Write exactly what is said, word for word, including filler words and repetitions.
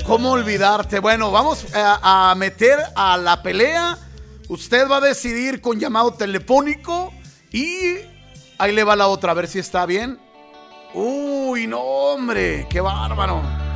¿Cómo olvidarte? Bueno, vamos a, a meter a la pelea. Usted va a decidir con llamado telefónico. Y ahí le va la otra, a ver si está bien. Uy, no, hombre, qué bárbaro.